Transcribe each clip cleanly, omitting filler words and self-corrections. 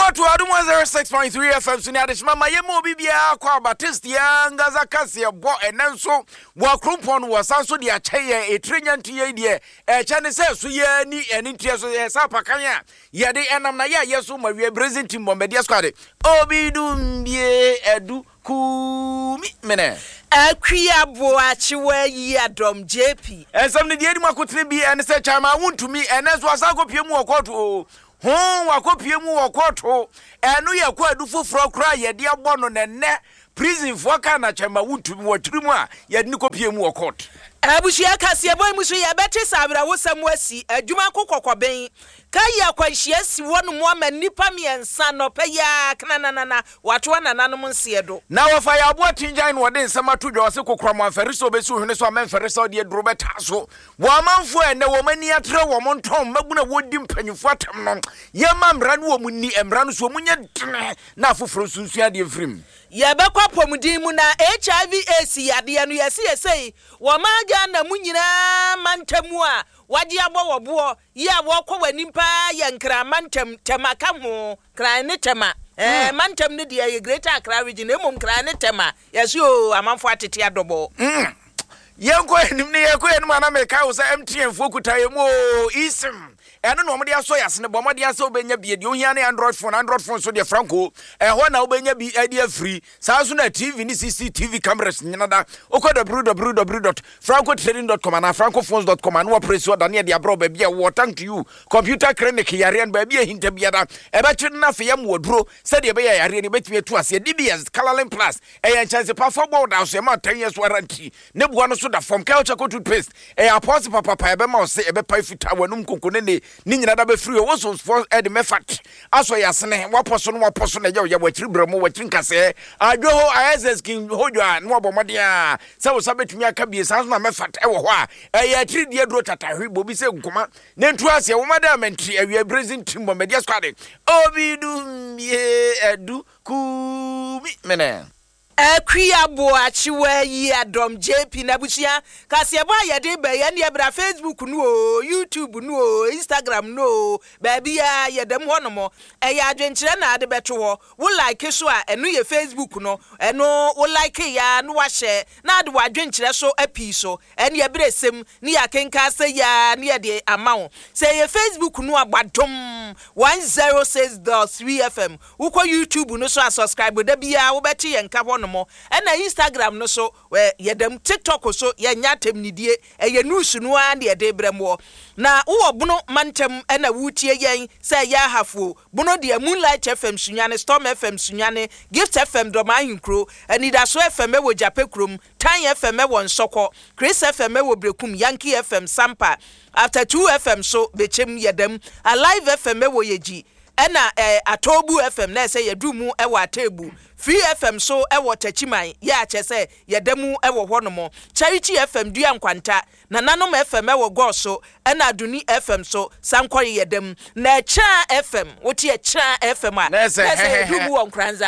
to Adum 06.3 FM Sunadish Mama Yemo Bibia Kwa Batistia Ngazakasia Bo and Nanso Wakrumpon was also the Achaya a trillion tia a Chinese Suyani and interest Sapakanya Yadi and Amnaya Yasuma we are present in Bombedia Squad Obidum ye edu kumi mene Akria boachiwe yadom JP and some the Edima could be and say Chama won't to me and as was I go Piemu or Hon wakopiemu wakoto enu ye kwa du foforo kra ye de abono ne prison for kana chama wutu watirimu a ye de kopiemu wakoto abushia kase boy muso ye beti sabra wosam wasi adwuma kokokɔben kai akwahia si wonu mo ama nipa miensa no peya kananana wato nananom nsiedo na wofa ya abo tinjan no de nsama to dwo se kokora mo aferiso be so hwene so amemferisa de duro beta so wo amanfo ene wo mani atre wo mo ntom maguna wodi mpanyufo atam no ye mamra no wo munni emra no so munye na afoforo sunsu ade efrim ye bekwa pomudin mu na HIV AIDS yade no yesi wo maga na munyina mantamu a wadi abowobo ye awokɔ wanimpa ye nkra mantam temaka ho kra ne tema mantam ne de ye Greater Accra region emom kra ne tema yesi o amanfo atete adobo yenko enim ne yeko enim ana meka wo sa MTN fokuta ye mo isim eno no mo de aso yase ne bomo de aso obenya bie de ohia ne Android phone so de Franco ho na obenya bi ade free sa so na TV ni CCTV cameras nyina da okọ www.francotrading.com na francophones.com na press order na de abro ba bia wo thank you computer clinic yare ba bia hinta bia da e ba twe na fe yam woduro se de be yare ni betime tu ase DBS Colorline Plus chance pa board house e ma 10 years warranty ne buwa no so da from culture co toothpaste apostle papa e be ma o se e be pa futa wanum konkone ne ni nyina da be free wo so for ed mefat aso yasene waposo no ye wachiri bramo wachiri nkase adwo ho ISS kin hodwa no abomode a se wo sabetumi aka bie sanso na mefat e wo ho a ya tiri die dro tatahwe bobi se nkoma ne ntu ase wo madam entry awia brazil team Bombedia Squad obidu ye edu kumi mene Akria boachiwe yadom JP nabushia kase bo ayede be ye ne bra Facebook no YouTube no Instagram no baby ya yedem honomo ya adwenkyere na ade beto ho wo like so a eno ye Facebook no eno wo like ya no wa share na ade wa adwenkyere so api so ene ye bresem ni ya kenka se ya ne ye de amawo se ye Facebook no agbadom 106.3 FM wo ko YouTube no so subscribe da bia wo beti ye nka ho and Instagram no so yedem TikTok so ye nyatem nidie ye news no an ye de bremo na wo bono mantem na wutie yen say ya hafo bono de Moonlight FM sunyane Storm FM sunyane Gift FM do ma hinkro anida so FM wo japekrom Tan FM wo nsoko Chris FM wo brekum Yankee FM Sampa after 2 FM so bechem yedem Alive FM wo yeji ena Atobu FM na say yedumu e wa tebu Free FM so ewo tachiman ya chese yedemu ewo honomo Charity FM dua nkwanta na nanom FM ewo go so ena Aduni FM so sankori yedem na Cha FM woti e Cha FM a na say dubu wonkranza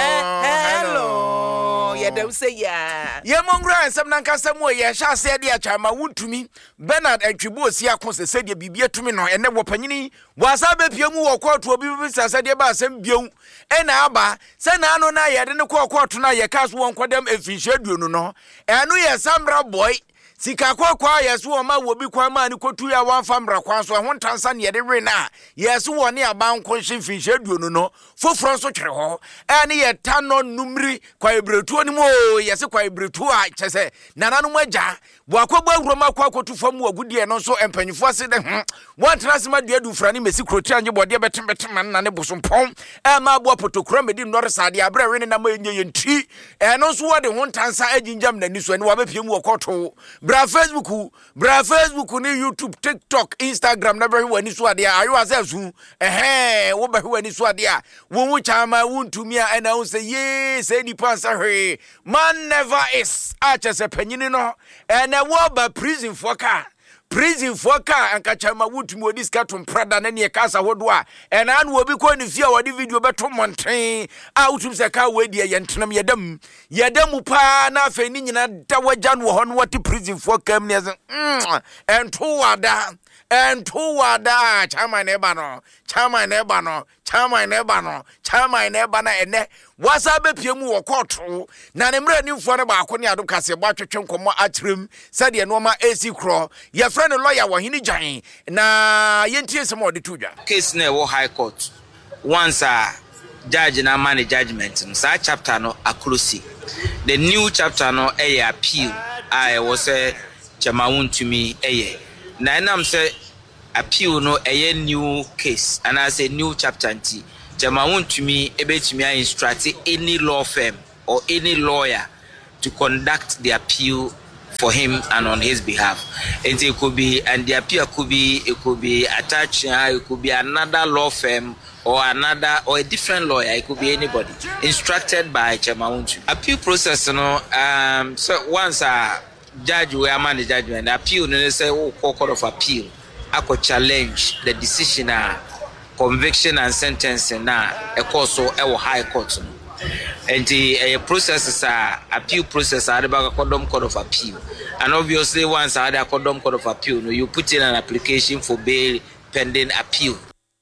hello yedem say ya ye mongra ensem nankasa mo ye hya ase de achama wuntumi Bernard Antwibo osi akose se de bibia tumi no ene wo panyini wasa be piemu wo kotu obi sase de ba asem bieu ena aba se na ano na yede ne kotu na ye kaso won kwadam efihyeduonu no eno ye samra boy sika kwakwa yeso wo ma wo bi kwa ma ni kotu ya wan famra kwan so ho ntansa ne yede we na yeso wo ne abanko hyeduonu no foforo so twere ho ene ye tano numri kwa ebretuo ni mo yese kwa ebretuo a chese nananom agya boakobwa uroma kwa kotu famu agudie no so empanyifo ase de won transma de adu frani mesi kroti anje bode betem na ne bosompom ma bo potokura medi no resade abra we ne na ma enye nti eno so wo de ho ntansa aginjam na ni so ne wa bepiem wo koto bra Facebook ni YouTube TikTok Instagram na be wani so ade ayo azazu wo be wani so ade a wo chama wuntumi a na wo say ye say ni pansa hwe man never is a chese panyini no na wo ba prison for car anka chama wutumi odi skatum prada na ne kasa hodo a ena an obi ko ni fia wodi video beto monten a utum se ka we dia yentenam yedam pa na afa ni nyina da wagya no ho no wati prison for kam ne ento wada and to wada chama nebano chama nebano ene wasa be piemu wo kotro na ne mra nimfo ne ba ko ne ado kase bo atwetwe nkomo atrem sade no ma AC kro ye friend lawyer wo hini gyan na yentie se mo de tudwa case na wo high court once judge na manage judgment no sa chapter no aklosi the new chapter no appeal I was a Chairman to me na enam say appeal no new case and I say new chapter nti Chairman to me ebetimi I instruct any law firm or any lawyer to conduct the appeal for him and on his behalf. And it could be, and the appeal could be attached, it could be another law firm or a different lawyer, it could be anybody instructed by Chairman. Appeal process, so once a judge will manage judgment, appeal, they say, court of appeal, I could challenge the decision, conviction and sentencing, a court so a high court. And the process is appeal process at the Condom Court of Appeal. And obviously, once I had a Condom Court of Appeal, you put in an application for bail pending appeal.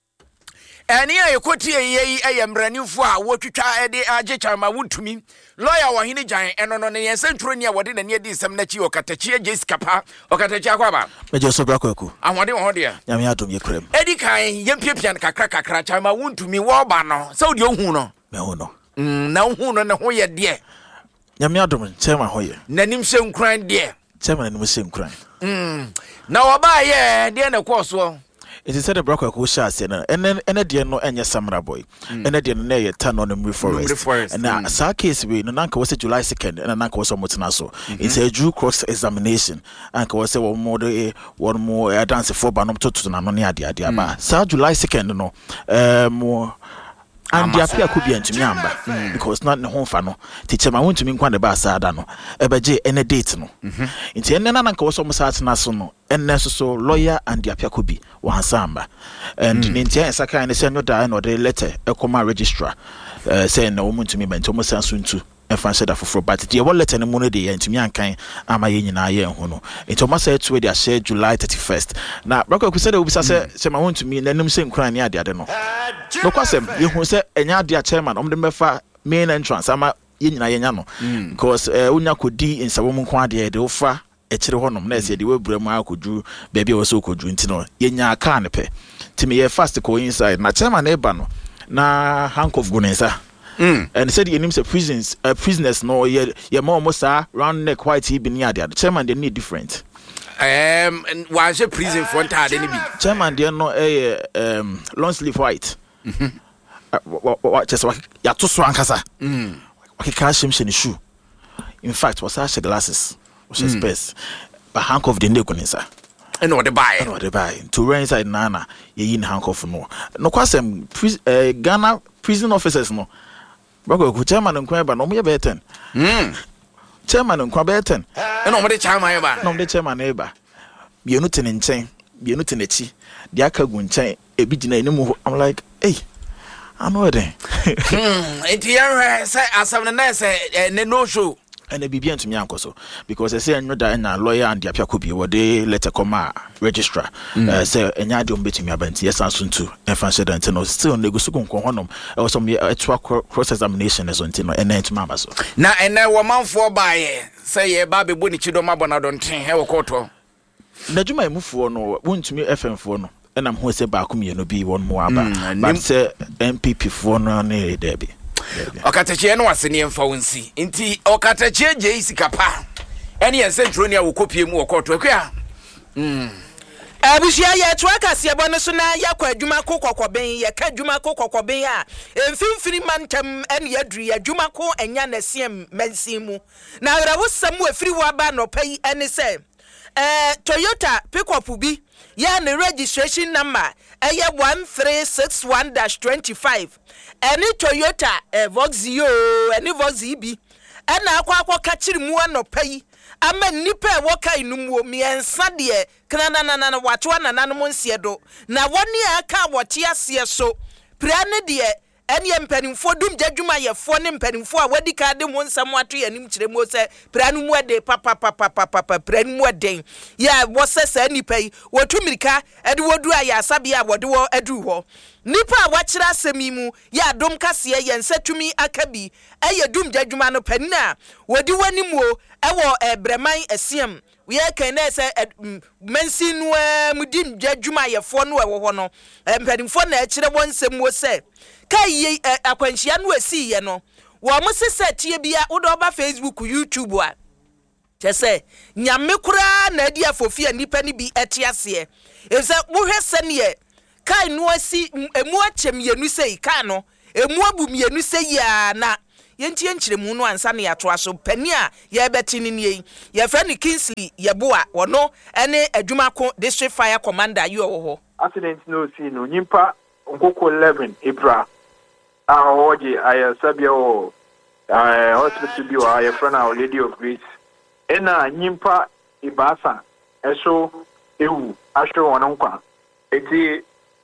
And here you could hear I am brand new for what you try at the Ajama would to me. Lawyer Wahini Giant and on the Centronia, what didn't near this some nature or Catachia Jeskapa or Catachaba. Major Sobraco. I want to hear Yamiatum Yakrem. Eddie Kai, young Pipian Kakaka Crachama wound to me Warbano. So do you know? No. Now who no hoya dear. Yamiadum, Chairman Hoyer. Nanim some crying dear. Chairman was same crime. Now I buy dear no course. It is said a broker who shall say, and then a dear no any Samara boy, and a dear nay turn on the forest. And now, a case we no uncle was July 2nd, and an uncle was almost naso. It's a due cross examination. Uncle was a one more dance for Banum to Nanonia, dear. Sir July 2nd, no more. And the appeal could be into me because not in the home fano. Teacher, I want to mean quite a basadano. Ebaje any date no. Into any uncle was almost at Nasono, and necessary lawyer and the appeal could be one samba. And in Tia Saka and the senior dying or the letter, a comma registrar, saying no woman to me, but almost soon too. And fancy that for but the one letter and money day and to me and kind am I in a year hono. It almost said to their share July 31st. Now, Broker said, we say, I want to me, and then same crying near the other no. No question, you who say, and ya dear chairman, the mefa main entrance, I'm a yano. Because Unya could D in Sawum Quadia, the offer, a children, Nessie, the way Brema could do, baby also could do, Yenya Carnepe. To me, a fast go inside, my chairman Ebano, na hank of Gunesa. And said, your name's a prisoners, no, you're more almost round neck white, he been near the chairman, they need different. And was a prison for any chairman, they are not a long sleeve white. Just what you're too strong, Casa. He can't shim in shoe. In fact, was such glasses, which is best. But hank of the Negonisa. And what they buy, to run inside Nana, ye in hank of no question, Ghana prison officers, no. Brogo, chairman and Quaber, no more better. Chairman and Quaberton. And nobody chairman, no, the chairman neighbor. Be a nutin in chain, be a nutin a chi. The Akagun chain, a bit in a move. I'm like, hey, I'm ready. It's here, say, as I'm the nurse, and no show. And they be to me, uncle, so because I say, I'm not a lawyer and the appeal could be what they letter comma registrar. Say, and I don't bet me about yes, and soon too. And fancy that no still negotiable honum or some cross examination as on Tino and then to Mamma. Now, and now, 1 month for by say, Baby Bunichido Mabona don't have a quarter. Najuma move for no, won't to me FM for no, and I'm who say back me no be one more about, but say MPP for no near Debbie. Okatachi no aseni emfa wonsi nti okatachi je isikapa ene ye Centronia wo kopie mu okoto akua abusia ye to akase ebo no so na yakwa adwuma kokokoben ye ka adwuma kokokoben a emfimfiri mantam ene yadru adwuma ko enya na siem mansimu na wera wosam afiri wo aba no pai ene se Toyota pickup bi ya ne registration number 1361-25 any Toyota Voxio any Voxi bi na akwa kachiri mu anopai ama nipa e woka inum miensa de kanana watwa nanano nsie do na woni aka wote ase so pra ne de ene mpanimfo dum djadwuma ye fo ne mpanimfo a wadi ka de mo nsam ato ye nim kire mo se pranu mu ade papa pranu mu ade ya wo se sa nipa yi wotumirika ede wodu aya asabe a wode wo adu ho nipa a wakira asemi mu ya dom kase ye nsatumi akabi eye dum djadwuma no panina wodi wani mu ewo breman esiem we can say mensi no mudim djadwuma ye fo no ewo ho no mpanimfo na akire wonsem wo se kai akwanhia no asi ye no wo mo sese tie bia wo do ba Facebook YouTube a chese nyame kura na adi afofia nipa ni bi etiase e se wo hwese ne kai no asi emu achem yenu sei kai no emu abum yenu sei ya na yentie nkyeremu no ansa ne yato aso pani a ye beti ni nie ye fra ni Kingsley ye boa wono ene adwumako district fire commander you ho accident no see no nyimpa nkoko 11 April oje aya sabia o hospital bi wa ye fra na Lady of Grace ena nyimpa ibasa eso ewu ahwe wono nkwa eti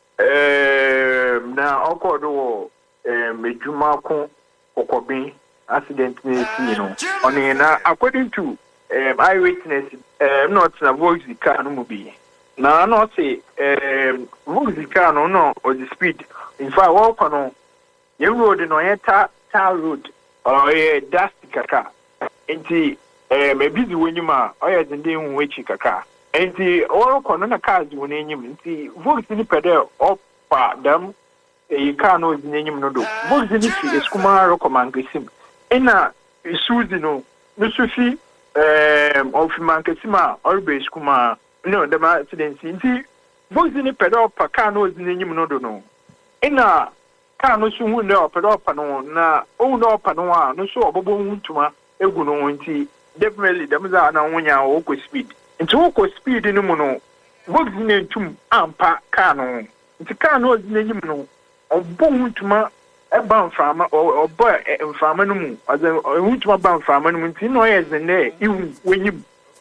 na okodo medwumako okobin accident ni see no according to eyewitness not na voice car no be na no say voice car no or the speed in fact walk on your road no tar road or dust kaka enti maybe the when you ma or the day which kaka enti all kono na cars when enyim enti voice ni pedal up them e car no enyim no do voice ni fi eskuma recommend kesim ena suzi no sufi of mankesima or be eskuma no the accident enti voice ni pedal pa car no enyim no do no ena car no so hu no pedal pa no na o no pa no a no so obobo ntuma egu no enti definitely them za na wonya o ko speed enti o ko speed ni mu no voice ni ntum ampa car no enti car no enyim no obo ntuma eba mfama obo mfama no mu azen ntuma ba mfama no mu nti no yeze ne iwu wenyim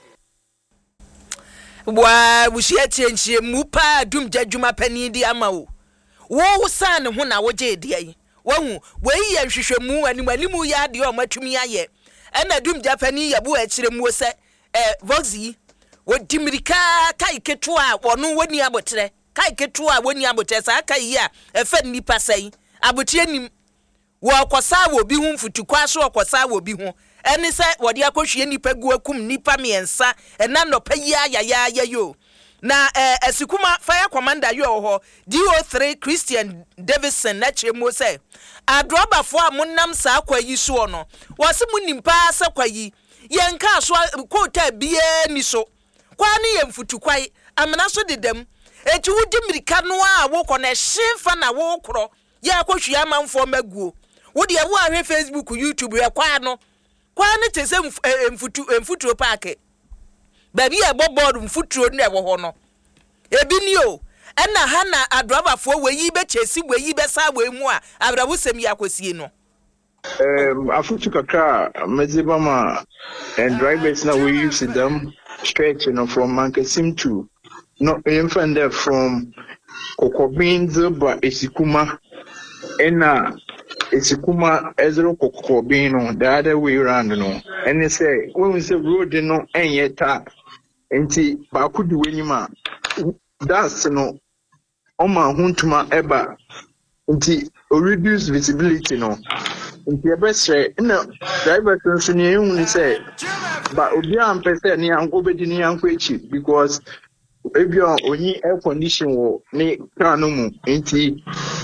wa bushie tienchie mu pa dum djadwuma pani di ama wo san ho na wo je de yi wahu wei ye hwehwemu animanimu ya de o matumi aye ena dum japani ya bu akire mu se voxi wo dimirika kai ketu a wono woni abotre kai ketu a woni abotre sa kai ya efa nipa sai abotre nim wo akosa wo bi hu mfutukwa so akosa wo bi hu eni se wode akohwie nipa gu akum nipa miensa ena no pa ya yo na esikuma fire commander yo ho DO3 Christian Davidson na chemo se adroba fo amunam sa kwayi so no wase munimpa sa kwayi yenka so kota bie ni so kwa ne yemfutukwai amena so dedem eti wudi mirika no a wo kɔ na hyefa na wo korɔ ya akohwie amanfo maguo wodi ewo ahwe Facebook YouTube ya kwa no tese mfutuo park baby e board mfutuo na ewo ho no ebi ni o ena ha na adrobafo weyi be chesi weyi be sa we mu a abrabusem ya kosie no afutu kakra mezibama and drivers now we use them straight from Mankasim to no infant from Kokobinzo ba Esikuma ena Esikuma ezero Kokobino the other way around no and they say when we say road no enyeta enti ba kudu wenyima that's no oma huntuma eba nti reduce visibility no nti ebesre na driver so ne ehun say ba obi am pese ne an obedi ne an kwechi because ebi onyi air condition wo ne car no mu nti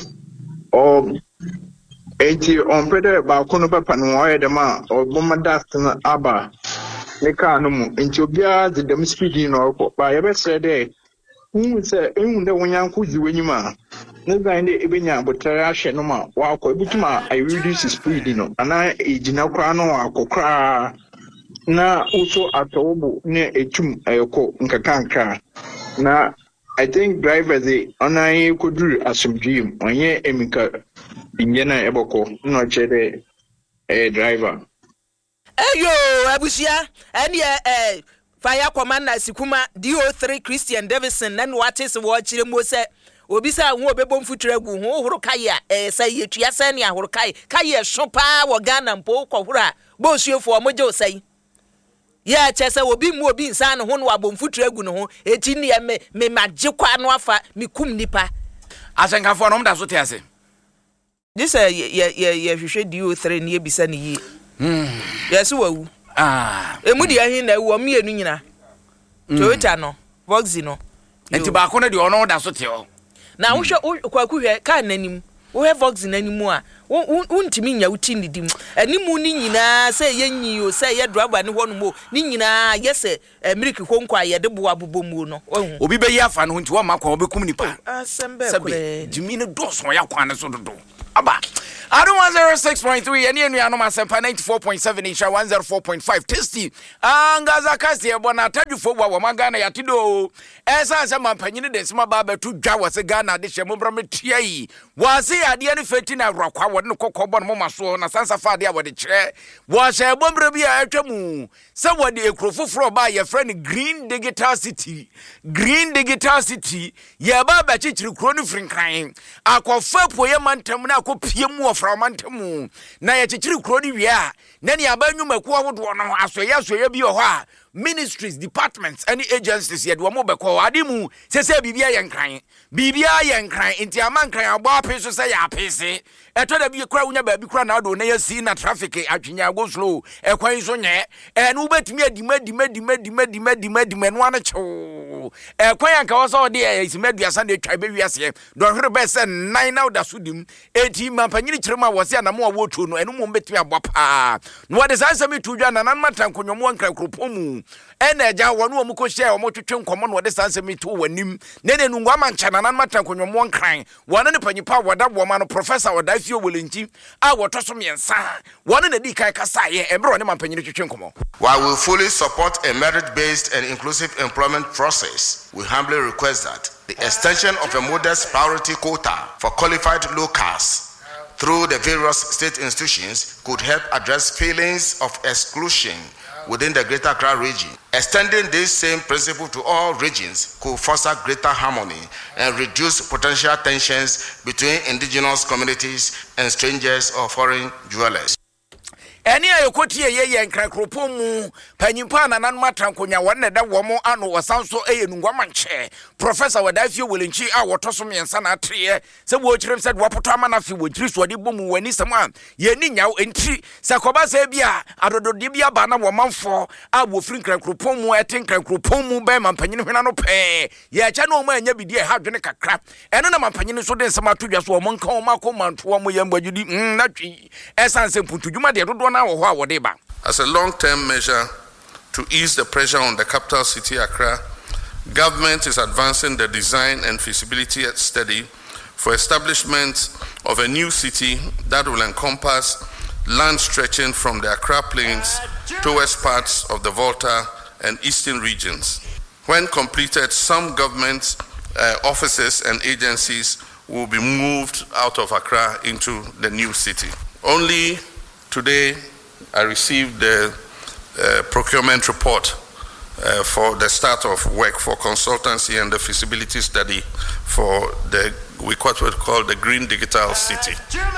on pede ba kono papa no oye dem a oboma dust na aba ne car no mu nti obi a the dem speed no ko ba ebesre dey say ehun de wonyanko zi wenyima ne gan de ebenya abotare ahwe no ma wakọ ebutuma I reduce speed no ana ejina kwa no akokra na uso atobo ne etum ayoko nkakanka na I think drivers they onai koduru asumdwim onye emika ingena eboko no chede driver eyo abusia ene fire commander Sikuma DO3 Christian Davidson nan watis wo chire mo se obi sa ho obebom future gu ho horo kai a say yetua san ne ahoro kai so pa wo Ghana mpo kwahoro a bo suefo omoje osai ya chese obi mu obi nsan ho no abom future gu no ho eti ne me magye kwa no afa me kum nipa asenkafo no mda so te ase this ye hwehwe DO3 ne ebisa ne yi yes wawu emu dia hin na wo mienu nyina Toyota no Voxy no enti ba ko na de ono da so te o na wo hwe kwaku hwe ka nanim wo he Voxy nanim a untimi nya uti nidim animu ni nyina se yenyi o se ye driver ne hono mo ni nyina yese milk konkwa ye de bo abobomu no obi be yi afa no nti wo makwa obekum nipa asembe kure jimi ne doso ya kwa ne so dodo aba Ado 106.3 eni enu anoma sempa 94.7 isha 104.5 tasty angaza kasi ebona tadufo wa magana yatido esa se mampanyini de sima baba tu dwa wase Ghana de hye mombra metia yi wase ade ne feti na rokwa wode ne kokko no maso na sansa fa ade wode kire wo hye bombra bi a atwamu se wode ekrofoforo ba ye friend Green Digital City ye baba chichiri kro no frinkan akofa poye mantam na akopie mu framantamu na ye chichiri kro ni wie a na ne abanyumaku ahodo no asoye bi ho a ministries departments any agencies ye do mo beko adimu sese bibia ye nkran enti amankran abo apeso se ya apese eto da bi kra unya ba bi kra na do na ye si na traffic atwenya go slow ekwan so nye no betimi adima no ana chew ekwan anka wo so de isimaduasa de twa be wiase do hwere be se 9 now da sudim eti mampanyini kirema wose anamo wo tuo no eno mo betimi abapa no wode sansami tudwa na nan matan konyomo ankra kropomu ena eja wono o muko share o mo twetwe nkomo no wode sansami to wanim nene nu ngwa mancha na nan matan konyomo ankran wona ne panyipa woda bo ma no professor woda fie wolenchi a wotoso miensa wona na di kai kasa ye emro ne mampanyini twetwe nkomo. While we fully support a merit-based and inclusive employment process, we humbly request that the extension of a modest priority quota for qualified locals through the various state institutions could help address feelings of exclusion within the Greater Accra region. Extending this same principle to all regions could foster greater harmony and reduce potential tensions between indigenous communities and strangers or foreign dwellers. Eni ayokotie ye nkrakropo mu panyimpa na nan matankonya wonne da womo ano wasanso eyenungwa manche professor wadafie wolenchi a wotoso miensa na atreye se wo kirem se wopoto amana fi wo kiri so de bomu wani sem a ye ni nyaw enti se koba se bia adodode bia ba na wo manfo a wo firi nkrakropo mu etenkrakropo mu be mampanyini hwena no pe ye cha no ma anya bidi e ha dwene kakra eno na mampanyini so de sem atodwa so wo monka wo makomanto wo mo yambadudi na twi esanse puntudwuma de dodo. As a long-term measure to ease the pressure on the capital city Accra, government is advancing the design and feasibility study for establishment of a new city that will encompass land stretching from the Accra Plains towards parts of the Volta and Eastern regions. When completed, some government offices and agencies will be moved out of Accra into the new city. Only today, I received the procurement report for the start of work for consultancy and the feasibility study for what we call the Green Digital City.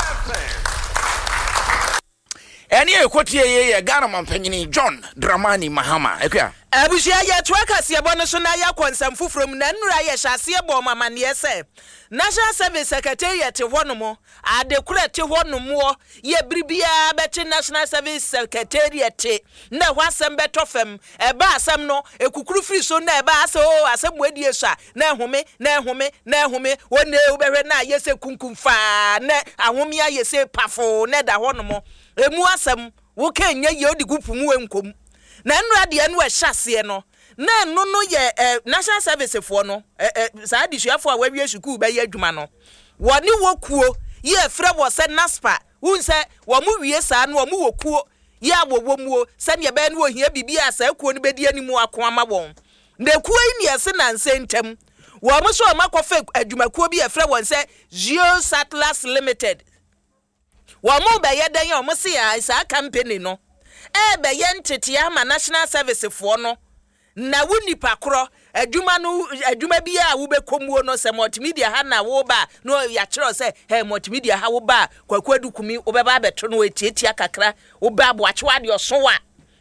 Eni ekotie ye Ghana mampanyini John Dramani Mahama ekua abushia ye twaka se bono so na ya konsam fufrom na nnura ye hyase bo mamane se National Service Secretariat honomo adekura te honomo ye bribia beti National Service Secretariat na hwasem betofem eba asem no ekukuru free so na eba ase o asem wadie so na ehome wone ubehwe na yese kunkumfa na ahome ya yese pafo na da honomo emu asem wo kenya ye odigupu mu enkom na nnura de anu ahyase no na no ye National Service for no sa adisuafo a wawie sukuu ba ye adwuma no woni wokuo ye frɛ wo se NASPA unse wo mu wie sa no wo mu wokuo ye awowomuo se ne ba no ohia bibia sa kuo no bedi animu ako ama won na kuo yi ne se na nsentem wo mu so makofa adwumakuo bi ye frɛ won se Geo Satellite Limited wo mu ba ye dan ye wo se ya sa company no be ye ntete ama National Service for no na wunipa kro adwuma bi a wo be komuo no se multimedia ha na wo ba no ya kire se multimedia ha wo ba kwakwadu kumi wo be ba beto no etietia kakra wo ba aboachewa de osowa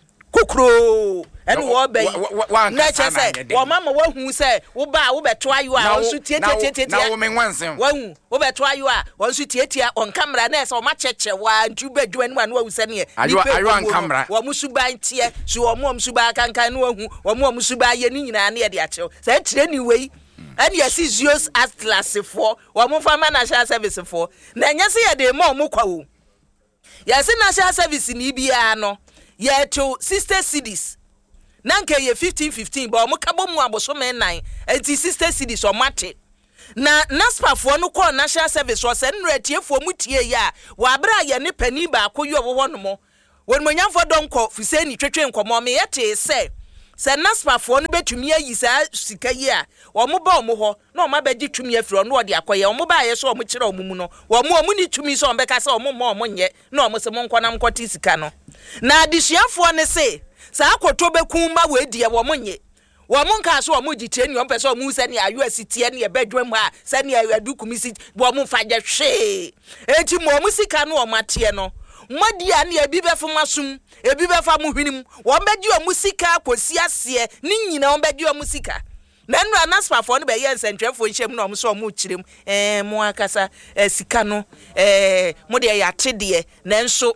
kokro ene wo be na che se wo mama wo hu se wo ba wo beto ayo a wo su tietietia na wo menwansen wo hu wo beto ayo a wo su tietia on camera na se wo ma cheche wa ntu badwa ni ma no awuse ne ayo on camera wo mu suban tie so wo mu suban kankan no hu wo mu suban ye ni nyina na ye de achew se tire ni wei and yes is yours atlas for wo mu fa national service for na nya se ye de mo mu kwa wo yes national service ni bia no ye to sister cities nanke ye 15 ba omo kabo mu aboso men 9 enti sister cities o mate na naspa fo no call national service o se nretiefo mu tie ya wa bra ye ne pani ba akoyo wo no mo won manyamfo donko fiseni twetwe nkomo me yete se naspa fo no betumi ayi sa sika yi a omo ba omo ho na omo ba gi tumi afiro no ode akoye omo ba ye so omo kire omo mu no omo ni tumi so omo beka se omo omo nye na omo se mo nkonam kwoti sika no na adisuafo ne se sa akoto bekun ma we die wo monye wo mon ka so wo gitie ni ompe so mu se ne ayo asitie ne bedwam ha se ne adukumi si wo mon faje hwe enti mo mu sika no o mate no modia ne ebi befo masum ebi befa mu hwinim wo bedi o mu sika akosi ase ni nyina wo bedi o mu sika na nra nasfafo no be ye nsentwefo nhyem na o so o mu kirem mo akasa sika no mo de ya tede na nso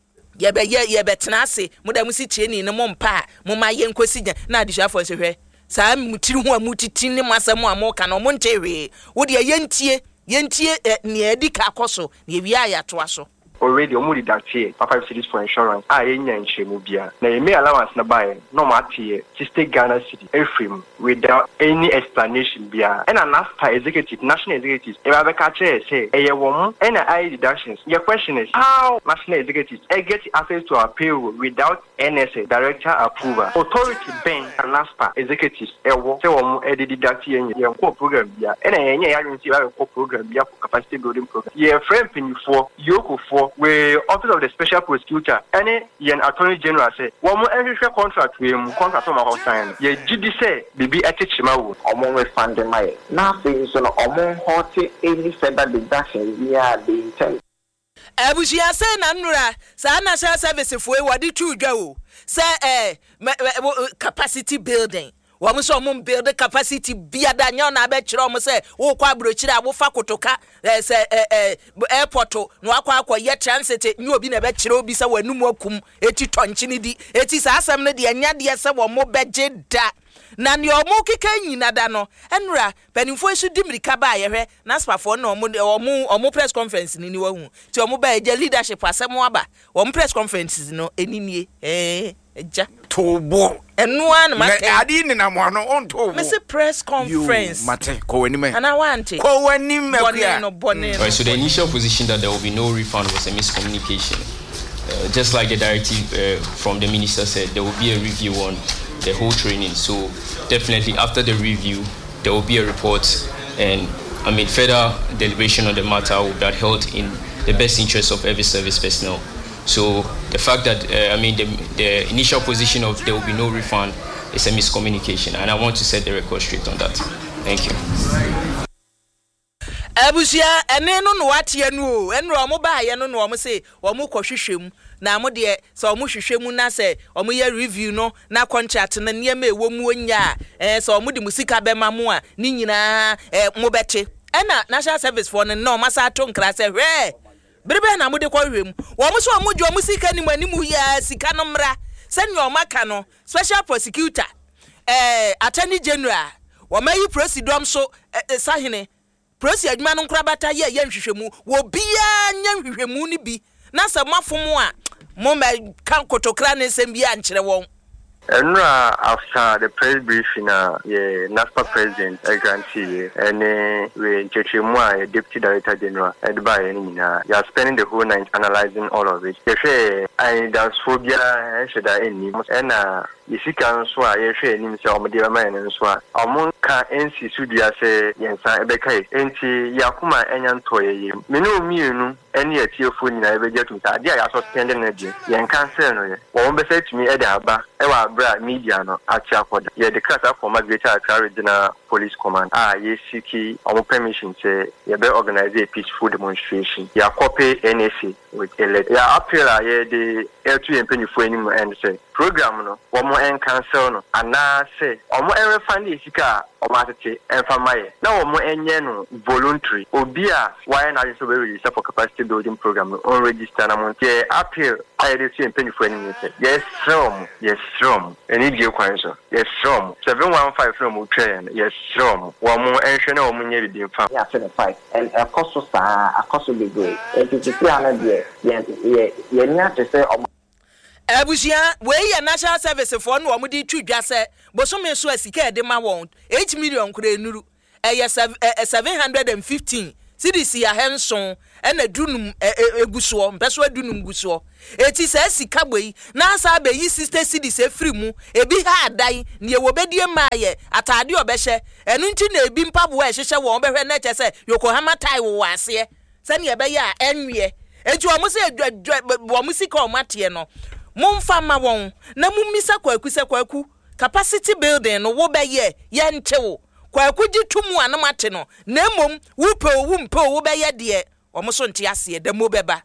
ye betena ase modam si tieni ne mo mpa mo ma ye nkosi nya na adisuafo se hwe saa mutiri ho amutiti ne masam amoka no mo ntewe wo de yentie ne edika akoso ne wi ayato aso already omuri datie 5 cities for insurance enya nchemu bia na ye me allowance na buy no matie state Ghana city efrim without any explanation bia and an after executive national executives e ba be ka che say eye wom and I deductions your question is how national executives get access to our payroll without NSA director approval authority bank and NASPA executives ewo say wom e deduct ye program bia and enye ya yun si ba program bia for capacity building program ye frame pinifo yoko for we office of the special prosecutor any yen attorney general say one more every contract we contract from our sign ye gidi say bibi etechima wo omo we fund my na things so omo hot any further deduction we are the intent abusia say na nura sa national service for we wadi tu dwa o say capacity building wo so mo build capacity biada nya na be kire mo say wo kwa brochire a wo fa kotoka airport no akwa ye transit nyu obi na be kire obi say wanum akum eti tonche ni di eti sa asem ne de anya de say wo mo beje da na ne omo keka nyina da no enura panimfo isu dimirika ba ye hwe na spafo na omo press conference ni wa hu ti omo ba eja leadership asem aba omo press conferences no eninie eja tobo enua na make adi ni na mo no onto me say press conference mate ko wani me ana wante ko wani me kwa no. So the initial position that there will be no refund was a miscommunication. Just like the directive from the minister said, there will be a review on the whole training. So definitely after the review, there will be a report, and further deliberation on the matter will be held in the best interest of every service personnel. So the fact that the initial position of there will be no refund is a miscommunication, and I want to set the record straight on that. Thank you. Abusia eneno no watie no enro omo ba ye no omo say omo kwohwehwem na mo de so omo hwehwemu na say omo ye review no na contract na niema ewo mu onya so omo de musika be ma mo a ni nyina mo bete ena national service for no masa to nkra say hwe berebe na mo de kwahwem omo so omo jo musika ni manimu ya sika no mra senya omo aka no special prosecutor attorney general wo mayi president so sahene prosi adwuma no nkrabata ye nhwehwemu wo bia nya nhwehwemu ni bi na se mafomo a mo ma kan kotokra ne sem bia nkyere won Enra after the press briefing NASPA president grantee and we Chechimwa deputy director general advise you are spending the whole night analyzing all of it. I that's phobia should any and you see can swear you share him say omo man and swear omo ka NC studio say yensa ebeka enti yakuma enyantoye menu mienu any etiofo nyina ebeje tumta dia ya suspend energy yen cancel no ye wo be say to me e da aba e wa bra media no atia koda ye the class for Greater Accra Regional Police Command ye seeki our permission say ye be organize a peaceful demonstration ya copy NSA with a letter ya appeal ye the L2 empany for any and say program no one more and cancel no ana say omo refund isika omo atete enfamaye na omo enye no voluntary obi a why na so be release for capacity building program on register na monte appeal I dey see empany for any say yes from any deal kwanso yes from 715 from Ukraine yes from one more enhwe na omo nye bi mfa ya 75 and akoso be great and to see another ye nya to say Abusia, we ya national service for no omudi twidwa se bosome so asika de ma won 8 million kure nuru 715 CDC ya henson ena dunum eguso mpeso adunum guso eti se asika boyi na asa be yi sister CDC free mu ebi ha adan ne wobedie maaye atade obehye enu nti na ebi mpabo a hyehye won behwe na chese Yokohama tai wo ase se ne ebe ya enwie eti omusi omusi ka omate no Mumfa ma won na mummisa kwaku capacity building no wo beye ye nchewo kwaku gitumu anamate no na mom wumpe wo beye de omoso nte ase de mo beba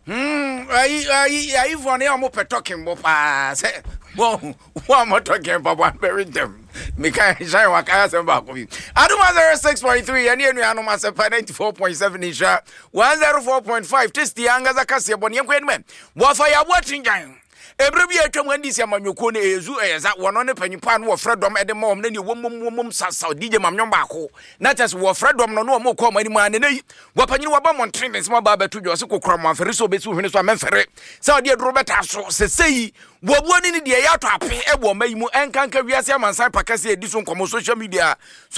I for ne omo talking bo pa say wo mo talking baba bury them me kan shine waka say ba ko bi aduma 06.3 ene enu anu ma say 94.7 insha 104.5 test yanga zakase boni enko me wo fa ya botinjan Ebrebi atwam andisi amanyoko na ezu eyeza wono ne panyipa no wo fredom ede mom na ne womom sasa DJ mamnyon baako na tes wo fredom no mo ko mani ma ne nei wo panyini wo ba montre ne sima ba batu jo se kokro mo afere so besu hwene so amfere sa ode duro beta so sesei wo buoni ne de ya to ape ebo mayi mu enkanka wiase amansan pakase edi so nkomo social media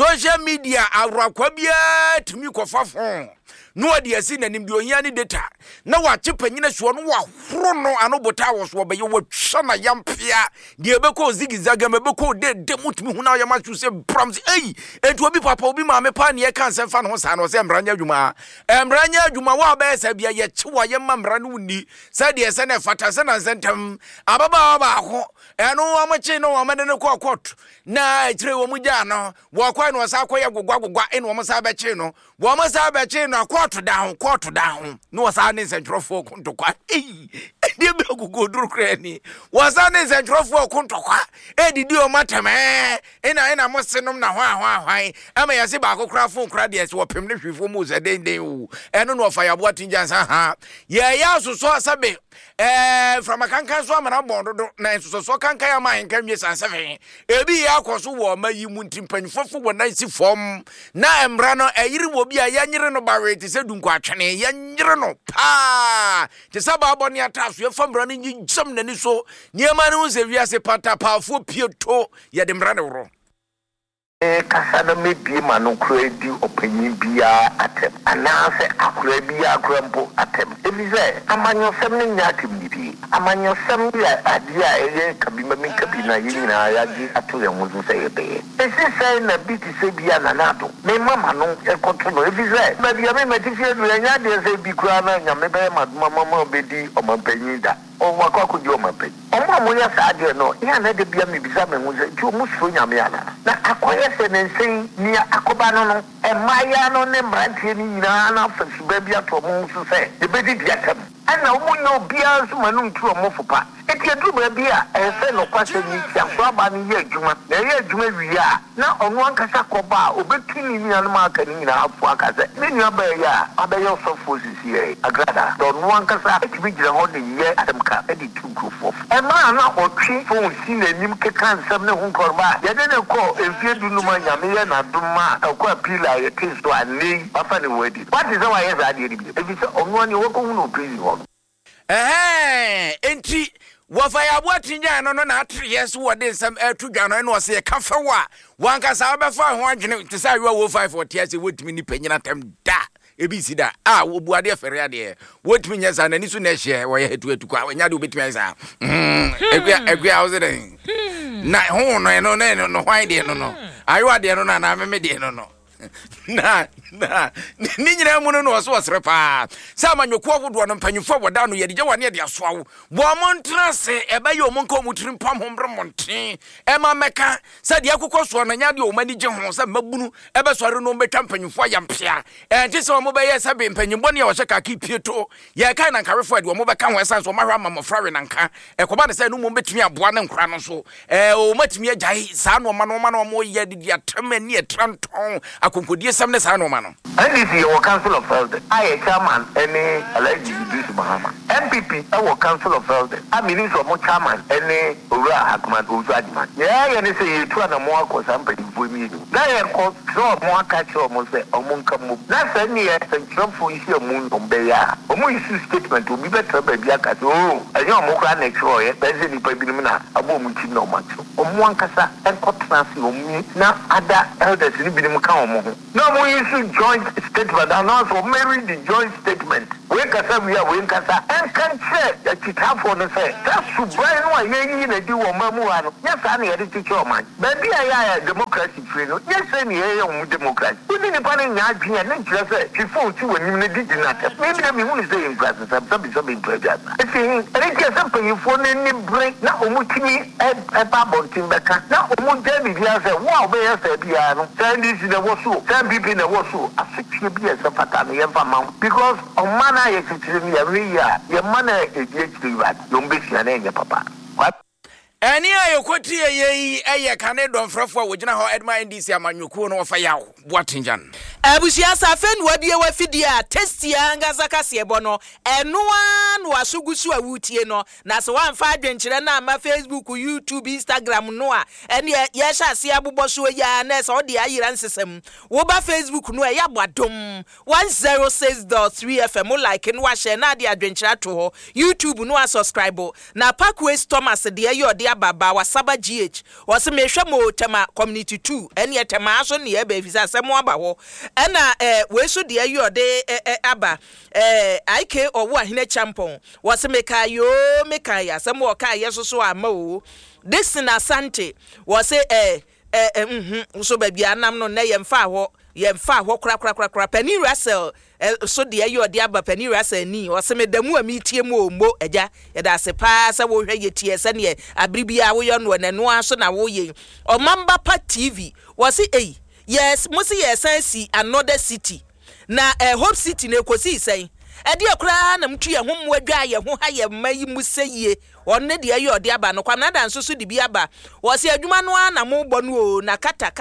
awrakwa bia tumi kofafon no ade asi nanim bi ohia ne data na wache panyina so no wa horo no anobota wo so be ye wotwa na yampia de ebeko zigizaga mebeko de mutumi hu na yama chu se brams entu obi papa obi ma me pa ne ye kan se fa no sa no se mranya adwuma wa ba esa bia ye chewa ye mamra no ni sa de se na fata se na sentam ababa ba ho eno amache no amade ne ko court na kire wo muja no wo kwa no sa akoye gogwa eno wo sa ba che no wo mo sa ba che no court down no sa ne sentrofo kuntokwa de be gogoduru krani wo sa ne sentrofo kuntokwa edidi o matame ena mo senom na hwan ama yase ba akokra fon kra de se wo pem ne hwifo mu se den wu eno no fa yabo atinjansa ha ye ya soso asabe from akankan so amana bondo na soso kankan ya man kan wie sansefe ebi ya akoso wo mayi mu ntimpanyfofo wo na si fom na emra no eyiri wo bi a yanyire no bare te se dunko atwene yanyire no pa te sababo ne ataso efamra no nyisam nani so niema no se wiase pata paafo pieto ye de mra ne woro kasana mebi manu kredi opanyin bia atem anase akura bia akrampo atem ebize amanyo sem ne nyatim nibi amanyo sem ya adia eye kabima min kabina yina ya gi atu ya muzu se ebe ese se na biti se bia na nato me mama no ekoto no ebize na bia me metifi du ya nya de se bi kura na nya me be mama obedi omapanyin da o wakwa di omapanyin omo amoya sa ade no ya na de bia me bisa me muzu ti o musu nya me ala na akoye senensen ni akoba no emaya no ne mrantie ni nyina na fasu ba bia to mo so se de bedi biatam ana omunyo bia so manu ntu o mofopa etiadu ba bia ese no kwase ni tia so aba ni ye adwuma na ye adwuma wiya na onu ankasa koba obetuni ni anu aka ni nyina afu akase ni nua ba ya abeyo so fosisi e agrada do onu ankasa etibi gira ho de ye atamka edi tu grofo ema na otwi fon si na nim keka nsam ne hu korba ye de ne ko efiedu nu ma nyame ye na duma akwa pila ye tiso ani afa ne wedi what is our yes ade ni bi ebi se onu ani wo ko hu no pili ho enti wafa ya boatinja no na atriye so wode nsam atudwa no no se kafa wa wanka sa befa ho adwene te sa wo 540 ase wotimi ni panyina tam da ebi sida wo buade fere ade wotimi nya sa nani so na hye wo ye hetu kwa nya de obetimi sa egua awze na ho no hwan de no ayo ade no na me de no na ni nyina mu no so osrepa sa manyoku ahodo no mpanyufo boda no yede wane de asoawo bo montra se ebe ye omonka omutrim pam hombre monten ema meka sa de akokɔ so no nya de omani gye ho sa mabunu ebe sɔre no mbetwa mpanyufo ayampia enti se omo be ye sa be mpanyimbo ne wo hyeka ki pieto ye kai na nkarefo de omo be ka ho esan so mahwa mamofra we nanka ekoba ne se no mo betumi aboa ne nkora no so o matumi agyae sa no ma no mo ye de atamani etranton akonkodie sam ne sa no ma no NDC your Council of Elders I chairman any Alhaji Idris Mahama MPP our Council of Elders I minister mo chairman any Owura Ahmad Ojuajiman yeah you say you two na mo akọ sample for me na ye ko so mo aka che mo say omunka mo na say ni e central for isi omun ombe ya omu isi statement obi betra ba bia ka so enye omo kra na chiro ye beze ni pa binim na abo mu ti no macho omu ankasa enkotra si omu na ada elders ni binim ka omo ho na mo isi joint statement and also marry the joint statement we kasa we kasa and can say that it have for the say that's subai no ayi na di wo mamu ano yes ana ye di cho man baby aya democracy free no yes any ye on democracy we ni pa na nya adwene na nkyere say before ti wani na di na ta maybe me hu say in class some in private if you any say pay for ni break na omutimi e ba bontin beka na omude bi bia say wow be yes bia no say this na wo so say bibi na wo so be as a pattern because on mana ye titiri every year ye mana e die tiri you be sia na nya papa ani ayokoti ye eye kane don frafo a wogina ho Edma NDC amanyoku no fa yawo boatinjan abusia safen wadie wafidi a testia ngazaka siebo no enoa no asugusu awutie no na se wanfa adwenkyere na ma Facebook YouTube Instagram no a ene ye sha se aboboso ya na se ode ayira nsesem wo ba Facebook no ya bwadom 106.3 FM like no wa share na de adwenkyere to ho YouTube no a subscribe na Parkway Thomas de ye ode ababa wasaba GH wose mehwe mo tema community 2 ene tema aso ne ye ba fisa asemo aba ho ena we so de ayo de aba IK owo ahine champon wose meka ya asemo o ka yeso so ama o Dixon Asante wose so ba bia nam no na yemfa ho kra Penny Russell so de ayo de aba Penny Russell ni wose medamu amitie mu ombo eja yeda se pa sa wo hwe yetie se ne abribia wo yo no nanu aso na wo ye Omamba Pa TV wose yes musi yesansi another city na Hope City na ekosi sen ede akura na mtu ye ho mwadwa ye ho ha ye mayi museye onne de ayo de aba no kwamna dan so de bi aba wose adwuma no na mo bɔ no o na kata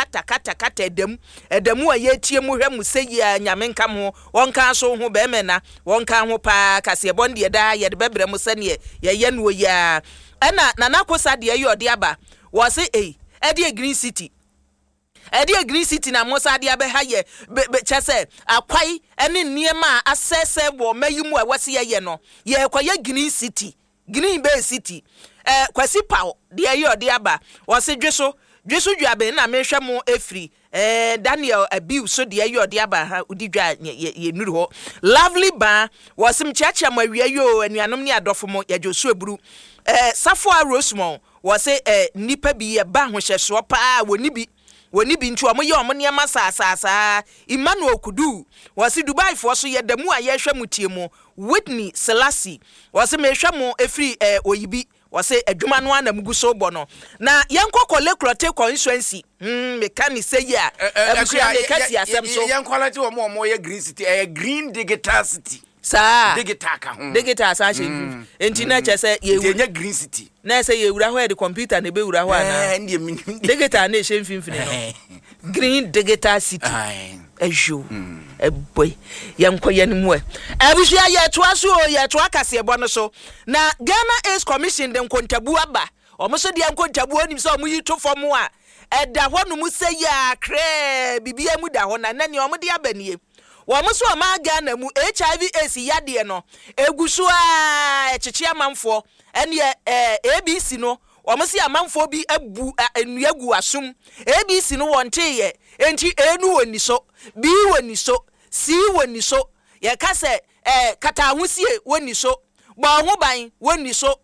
edam a ye tie mu hwɛ museye anyame nkam ho wonka so ho be me na wonka ho pa kase bonde da ye de bebre mu sane ye no ya na nakosa de ayo de aba wose ede Green City Green City na Mosa dia be ha ye chese akwai ene niema asese wo mayimu a wase ye no ye kwaye Green City Green Bay City kwasi paw dia ye ode aba wase dweso dwabe na mehwe mo efri Daniel Abiu so dia ye ode aba ha udidwa ye nuru ho Lovely Ba wase mchiacha mawie yo anuanom ne adofo mo ye Josu eburu Safo Rosemont wase nipa bi ye ba ho hyeso pa woni bi ntu omo ye omo ne ma sasasa Emmanuel Kudu wase Dubai fo so ye damu a ye hwa mutie mu Whitney Selassie wase mehwa mu efri oyibi wase adwuma no ana muguso bo no na yenkokole krote constituency mekani say ya abusia mekati asem so yenkolati omo ye Green City Green Digital City sa digital ka ho digital sa che enti na che se ye Green City na se ye wura ho de computer na be wura ho ana digital na she mfimfini no Green Digital City ejo boy yankoye ni mu abusia ye to aso ye to akase ebo no so na Ghana Ace Commission de nkontabu aba omo so de nkontabu onim so omo yi to fom a eda ho no mu se ya kre bibia mu da ho na nani omo de abanie wo so ma Ghana mu HIV AIDS yade no egusu a echichi amanfo ene ABC no omo si amanfo bi abu enuagu asum ABC no wonte ye enti enu woni so bi woni so si woni so ye ka se kata ahusie woni so ba ho ban woni so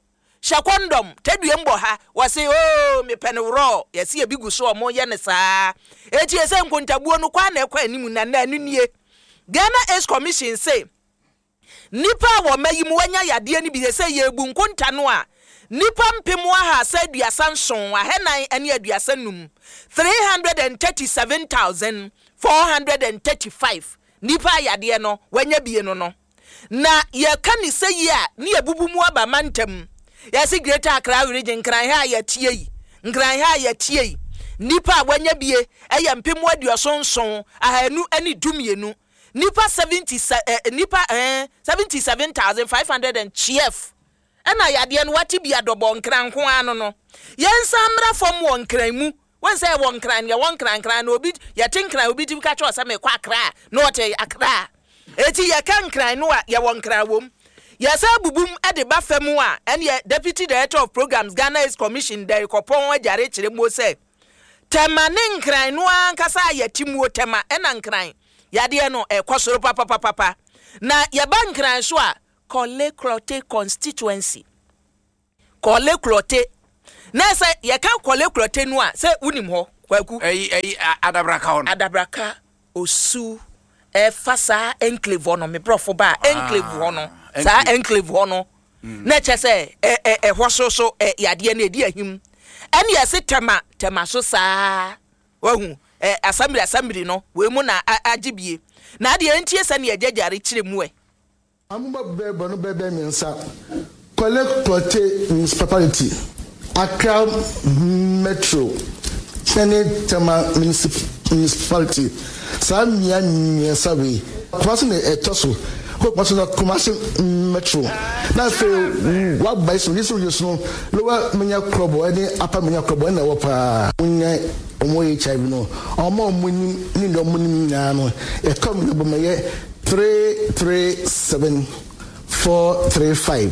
shakondom tedue mbo ha wase oh me penwro yesi ebigu so omo ye ne saa eti ese nkontabuo no kwa na ekwa animu na na anunie Ghana AIDS Commission say nipa wo mayimu wanya yade ni bi say ye ebu nkonta no a nipa mpemu aha saduasa nson ahenan ene aduasa num 337,435 nipa yade no wanya bie no na ye kani say ya ni ebubu mu aba mantem yesi Greater Accra region nkran ha ya tie yi nipa wanya bie eye mpemu aduasa nson ahanu ani dumienu nipa 77,500 chief ena yade no wati bia dobo nkran ko ano no yensa mra fom won nkran mu won say won nkran ya won nkran no obi ya tinkran obi tim ka cho sa me kwa Accra no wote Accra eti ya kan nkran no a ya won nkran wom ya sa bubum ade ba fam a ene Deputy Director of Programs Ghana AIDS Commission der kopon ajare kire mo say tema ne nkran no ankasa ya timuo tema ena nkran yade no kwasoro papa na yaba nkran so a Korle Klote constituency Korle Klote na say ye ka Korle Klote no a say unim ho kwaku adabraka osu fasa enclave no me brofo ba enclave ho no sa enclave ho no na che say hwoso yade na edi ahim ene yesi tema so sa wahu assembly no we mu na agibie na de entie se na yejajare kire mu Amba bebe no bebe mensa Korle Klote municipality Accra Metro Sene Tema municipality Samia sabe kwase na etoso ko kwase na Kumasi Metro na fe wa bai so liso no lowa menya krobo ene apa menya krobo na wo pa unya omo HIV no omo ni ndo mo ni na no e come no bomaye 337,435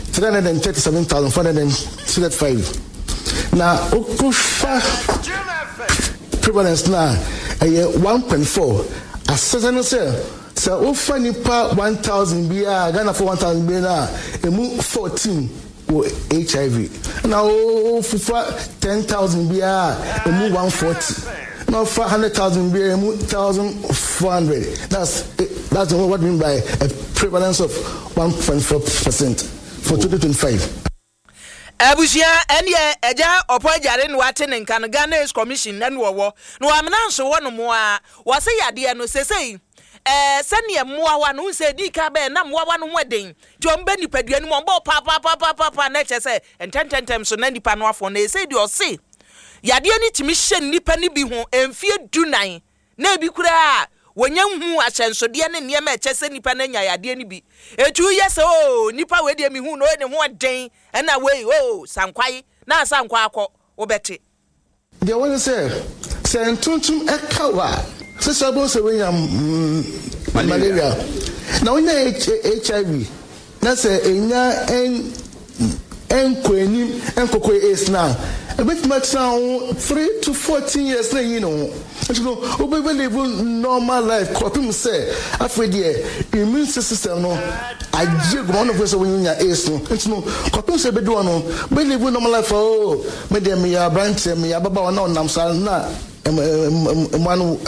337,435 na okufa prevalence na 1.4 asese no say ofa nipa 1,000 bia Ghana for 1,000 bia na emu 14 wo HIV na ofufa 10,000 bia emu 140 now 100,000 bia emu 1,400 that's what we mean by a prevalence of 1.4% for 2025. Abusia ene eja opojare no wate ne nkan Ghana AIDS Commission na no wo no amna nso wo no mo a wo se yade no sesei sene moa wa no se di ka be na moa wa no hoden jombe nipadua no mo pa na che se entententem so na nipa no afo na se di o se yade ni timi hye nipa ni bi ho emfie dunan na bi kura wonya hu ahyensode ne niema eche se nipa na nya yade ni bi etu yese o nipa we de mi hu no ne ho den na we o sankwai na sankwa akọ obete they want to say entuntum ekawa se sabo se we yam malaria na wonya HIV na se enya enkweni enkoko is now a bit much now 3 to 14 years na you know we live normal life copim say after the immune system no aje go one of us when you is no copim say be do no we live normal life oh me dem ya branch me ya baba na nam sa na manu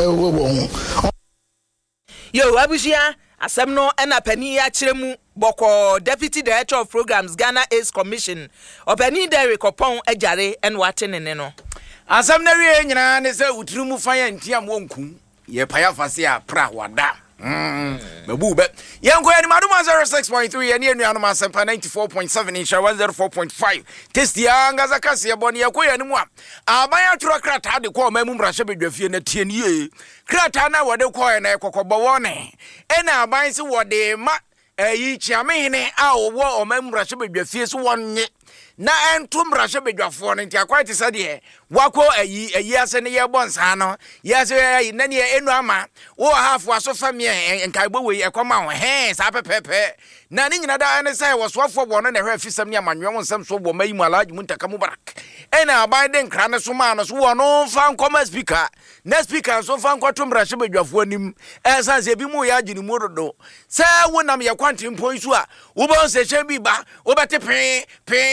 yo abusia asem no ena pani ya kiremu boko Deputy Director of Programs Ghana AIDS Commission opani Derek Opon ajare en wate ne no asem na wie nyina ne se utrumu fanya ntia monku ye paya fase a pra wada babu be yenko yani maduma 06.3 yani enu anu masempa 94.7 insha 104.5 test ya ngaza kasi ya boni yakọ yani mu a abaya tro krata de ko mamu mrahye bedwafie na tie nie krata na wode ko na ekokobo wone ena aban se wode ma yi chiamehene a owo omamu mrahye bedwafie so wonye na entum mrahye bedwafo no ntia kwate sade wako ayi ase ne ye bonsa no yase na ne enu ama wo hafu aso famie enkaibo we ekoma ho he sa pepepe na ni nyina da ne sai wosofo bo no na hwe afisam ne amanwe wonsam so bo mayi malaji muntaka mubarak ena aban de nkra ne so ma no so wo no fa nkoma speaker na speaker so fa nkwato mrahye bedwafo nim esanse bi mu ya agini mu dodo sai wonam ye kwante mpon so a wo bon se che bi ba wo bete pe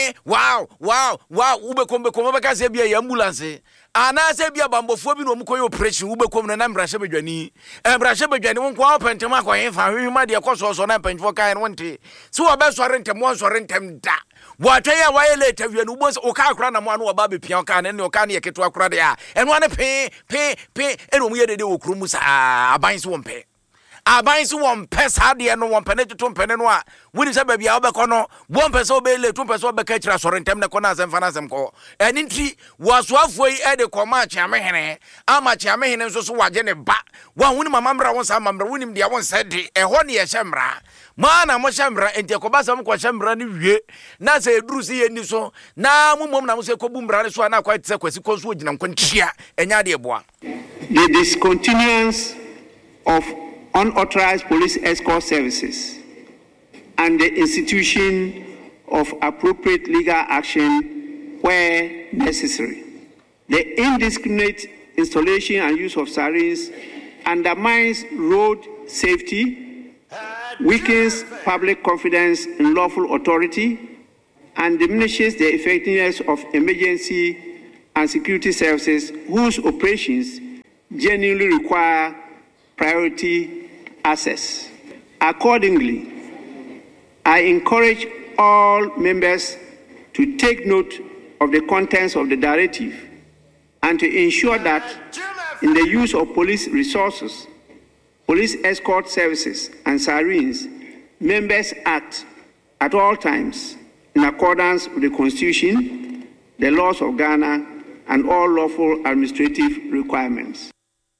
wow ubekom beka se bia ambulance ana se bia bambofo bi no mkoyo operation ubekom na mbrahye bedwani won kwa pentem akwa fa hwima de koso na penfo kan wonte so obesore ntem wonsore ntem da boatwa ya waye later wianu bo o ka akra na mo anu oba be pia ka ne o ka ne yeketo akra de a eno ane pe eno mu ye de okuru mu sa aban so wompe aban so wompe sa de no wompe ne tutu mpe ne no a woni se ba bia obekọ no wompe so be le tumpe so be ka kira sore ntem ne ko na asem fa na asem ko eni nti wasoafo yi e de ko ma chiamehene ama chiamehene nso so waje ne ba wa woni mama mra won sa mamra woni de won se de eho ne ye hyemra mana mo hyemra enti ko ba sam ko hyemra ne wie na se eduru se ye ni so na momom na mo se ko bu mra ne so na kwa tse kwasi ko so ogina nkwantia enya de eboa. The discontinuance of unauthorized police escort services and the institution of appropriate legal action where necessary. The indiscriminate installation and use of sirens undermines road safety, weakens public confidence in lawful authority, and diminishes the effectiveness of emergency and security services whose operations genuinely require priority access. Accordingly, I encourage all members to take note of the contents of the directive and to ensure that in the use of police resources, police escort services and sirens, members act at all times in accordance with the Constitution, the laws of Ghana, and all lawful administrative requirements.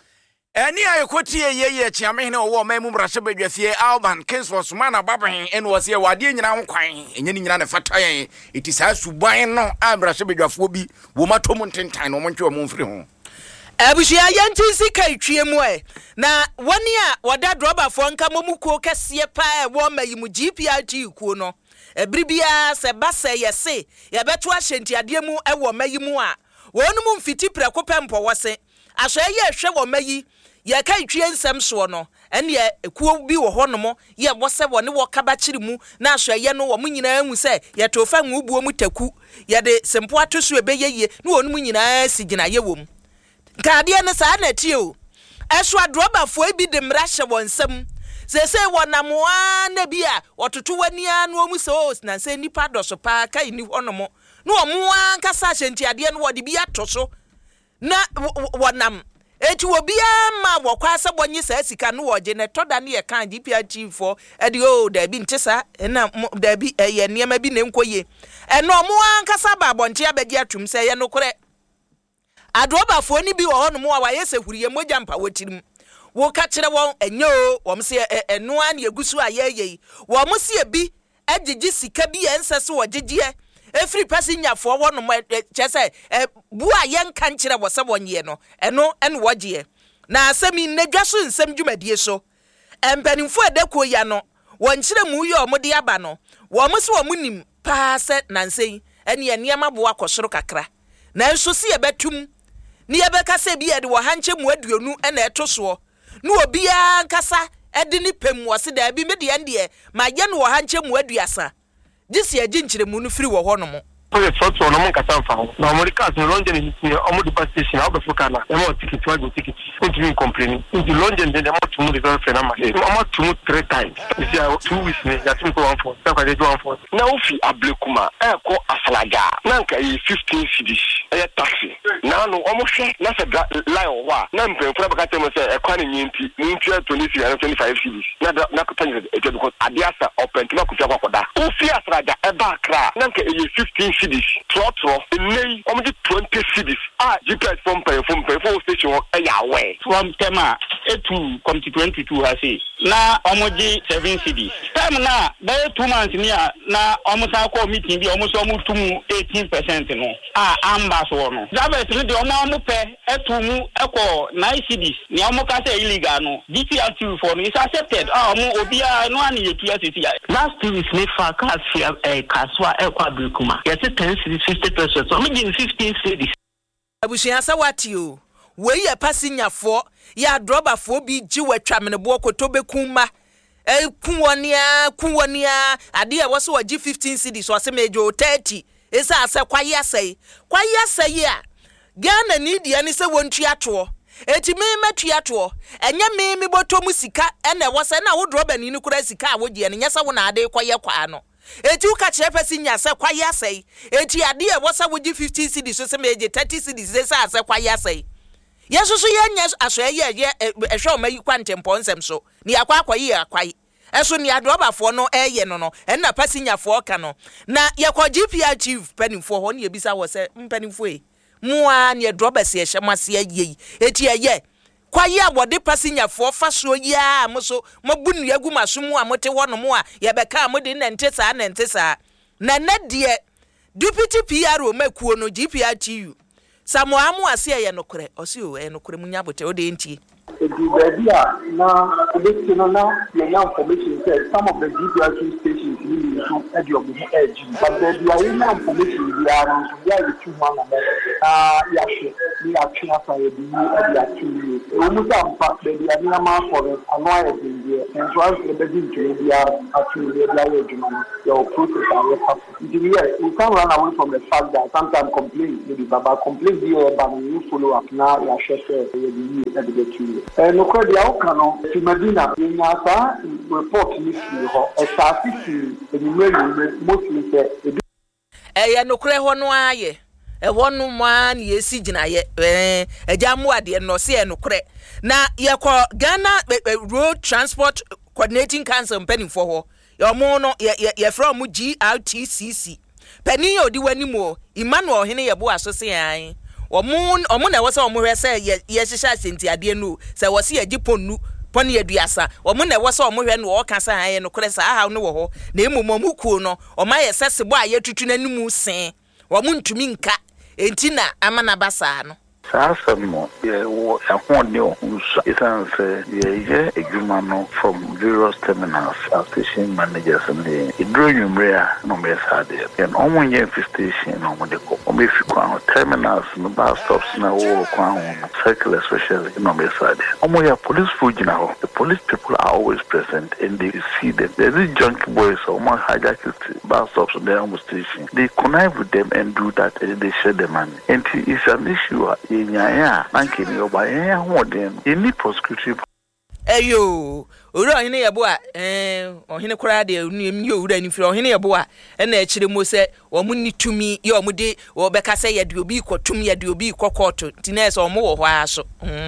Eni ayekoti ye chiamehene owo memu brahye bedwafie Alban Kingsford mana babahen eno wase wade nyina ho kwan enye ni nyina ne fata yen iti saa suban no abrahye bedwafo bi wo matom ntentan no montwe mo mfiri ho abushia yanti sika itwie mu na woni a wada droba fo nka momuko kese pa wo mayimu GPRT kuo no ebribia se basa yese ye beto ahyentiade mu wo mayimu a wonu mu mfiti preko pempo wose ahwe ye hwe wo mayi ye ka itwie nsem so no ene ekuo bi wo honomo ye wose woni wo kaba kiri mu na ahwe ye no wo munyina hu se ye tofa nwubuo mu taku ye de sempo atoso ebeyeye na wonu munyina sigina ye wom kade ne sa na tio eso adroba fo ebi de mrahye wonsem sese wonamoa na bia ototo wani anu omu se o na se nipa doso pa kai ni honomo na omoa nkasa hyentiade no wode bia toso na wonam eti obia ma wokwasa bonyi sa sika no woje ne toda ne ye kan GPRT for edi o da bi ntesa na da bi ye niam bi ne nkoye eno omoa nkasa ba bonche abegi atum se ye no kore adroba fo ni bi wo hono mo wa yese huriye moja mpa wotirim wo ka kire won enyo wo mse eno an yegusu ayeye wo mse bi agigi sika bi ensese wo gigie efri passenger fo wono mo chese bu ayen kan kire wo se wonye no eno en wogie na asemi nnadwaso nsem dwumadie so empanimfo edeko ya no won kire mu ye omode aba no wo mse wo munim pa se nansei ene niam bo akosoro kakra na nso si ebetum ni yebeka se bi ede wo hanche mu aduonu ena etoso no obia nkasa ede ni pem wose da bi mede ende ma ye no wo hanche mu aduasa disi agi nkyere mu no firi wo ho no mo the first one, I'm going to now, America, London is almost the station. I'll be focused on the ticket, ticket. Into complaining. Into London, then I'm to move the phenomenon. I'm to move 3 times. You see, 2 weeks, that's going on for. That's why they do on for. Now, if you are Blakuma, I call Afalaga. Nanka 15 cities. A taxi. Now, no, almost that's a lie or what? Now, I'm going to say a coin in 23 and 25 cities. Not because Adiasa open to Makuta. Ufi Afalaga, a bakra. Nanka 15 cities. Trotro, in only 20 cities. GPS from station away. From Tema, to come to 22 has it. Now, almost 7 cities. Time now, there 2 months near now, almost our call meeting, be almost to 18%. No, ambassador. That is the amount pay to echo 9 cities. Niamokase illegal. No, DPR2 for is accepted. Obia, no one is here. Last 2 weeks, me for cars here, a Kaswa, Equabricuma. Yes, 10 cities, 50%. So, making 15 cities. Abushia Sawatio. We a passenger for ya droba for be Jew a tram in a boko tobe kuma. Kuwania, adia was what G15 cities was a major 30. esa ase kwaye asai a Ghana ni dia ni se wontua to eti me matua to enye me botom sika ene wo se na wo droba ni ni kura sika a wo die ne nyesa wo na ade kwaye kwa no eti uka kire pesi nya se kwaye asai eti ade e wo se wo gi 50 cedis so se me gi 30 cedis se ase kwaye asai yesusu ye nya aso ye ehwe o mayi kwantempo nsem so ni akwayi akwayi eso ni adrobafo no eye no enna pasinyafo ka no na yakọ GPR chief penifo ho ne ebisa wo se mpenifo e mua ne drobas ye hyemase ayi eti eye kwaye abode pasinyafo faso ya amoso mabunu yagu masomu amote ho no mo a ye beka amode na ntesa na de deputy PRO makuo no GPR TU Samuamu ase ye nokore osi o e nokore munyabote o de ntie now information says some of the GPR stations need to add your edge, but there are information we are the 2 months. We are trying to almost the animal for the annoyance in the entrance the begin to be actually your process. Yes, we can't run away from the fact that sometimes complain, maybe Baba complain here, but you follow up now, you are sharing no credit outcome to Medina in Nasa report mystery ho esafisi enimelu mostly say no kre ho no aye ho no man ye si gina ye ejamu ade no se no kre na ye ko Ghana Road Transport Coordinating Council penifo ho yo no ye from GRTCC peni odi wani mo Emmanuel hene ye bo aso se an omun na wose omuhwe se ye hihya senti ade no se wose ye giponu poni aduasa omun na wose omuhwe no o kasa han no kore sa ha no wo ho na emumom kuo no o ma ye sesebo a ye tutu nanimu sen omuntumi nka entina amana basa no Saasamo ye wo ahone ohunso isanse ye edwuma from various terminals station managers and the idronyumrea no me sade and omonye station no mo de ko o me fi kwa terminals no bus stops na wo kwa ho circle especially no me sade omoya police fuji na ho the police people are always present and they see them there is junk boys or more hijack bus stops on their station they connive with them and do that and they share the money and it's an issue yeah, thank you. By any prosecutive. Ayo, ura hine yeboa ohine kura de niem ura ni firi ohine yeboa na akire mo se omuni tumi ye omude wo beka se ye de obi kwotumi ye de obi kwokwoto tinese omo wo ho aso